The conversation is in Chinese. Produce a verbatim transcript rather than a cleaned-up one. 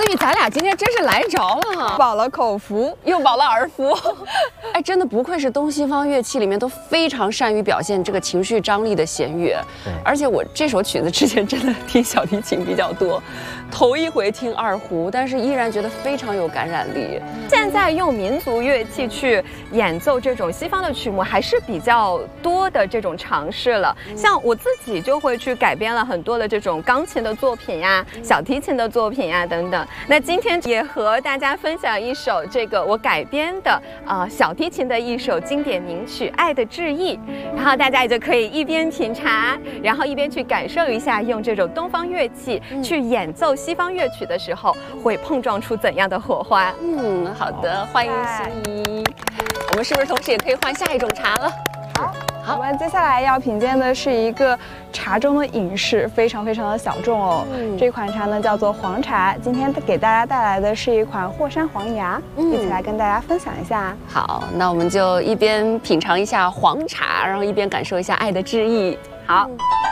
玉，咱俩今天真是来着了， 饱了口福， 又饱了耳福。哎，真的不愧是东西方乐器里面都非常善于表现这个情绪张力的弦乐。对，而且我这首曲子之前真的听小提琴比较多，头一回听二胡，但是依然觉得非常有感染力。 现在用民族乐器去演奏这种西方的曲目还是比较多的这种尝试了。像我自己就会去改编了很多的这种钢琴的作品呀、小提琴的作品呀等等。那今天也和大家分享一首这个我改编的啊、呃、小提琴的一首经典名曲《爱的致意》，然后大家也就可以一边品茶，然后一边去感受一下用这种东方乐器去演奏西方乐曲的时候会碰撞出怎样的火花。 嗯，好的，欢迎心怡。我们是不是同时也可以换下一种茶了？ 好。好，我们接下来要品鉴的是一个茶中的隐士，非常非常的小众哦。嗯、这款茶呢叫做黄茶，今天给大家带来的是一款霍山黄芽，嗯、一起来跟大家分享一下。 好，那我们就一边品尝一下黄茶，然后一边感受一下爱的致意。好。嗯